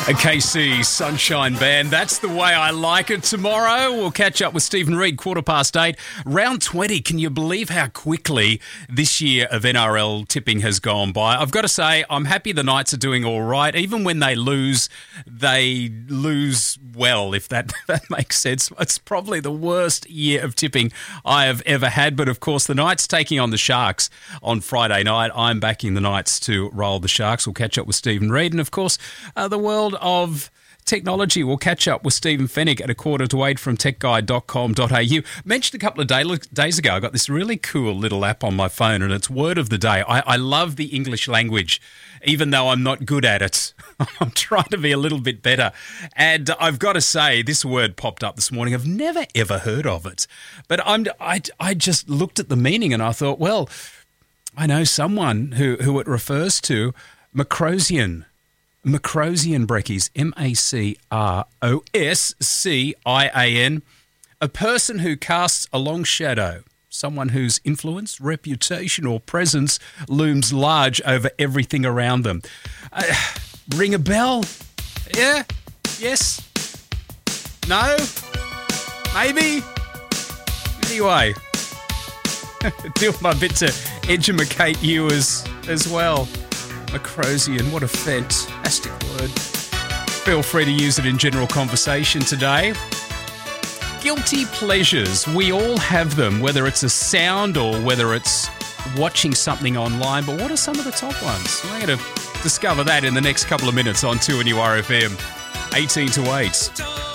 A KC Sunshine Band. That's the way I like it. Tomorrow we'll catch up with Stephen Reid, 8:15. Round 20. Can you believe how quickly this year of NRL tipping has gone by? I've got to say, I'm happy the Knights are doing all right. Even when they lose well, if that makes sense. It's probably the worst year of tipping I have ever had. But of course, the Knights taking on the Sharks on Friday night. I'm backing the Knights to roll the Sharks. We'll catch up with Stephen Reid. And of course, the world of technology. We'll catch up with Stephen Fennick at 7:45 from techguide.com.au. Mentioned a couple of days ago, I got this really cool little app on my phone, and it's Word of the Day. I love the English language, even though I'm not good at it. I'm trying to be a little bit better. And I've got to say, this word popped up this morning. I've never, ever heard of it. But I just looked at the meaning and I thought, well, I know someone who it refers to, Macrosian. Macrosian, Brekkies, Macroscian, a person who casts a long shadow, someone whose influence, reputation or presence looms large over everything around them. Ring a bell? Yeah? Yes? No? Maybe? Anyway, do my bit to educate you as well. Macrosian, what a fantastic word. Feel free to use it in general conversation today. Guilty pleasures, we all have them, whether it's a sound or whether it's watching something online. But what are some of the top ones? I'm going to discover that in the next couple of minutes on 2NURFM, 18 to 8.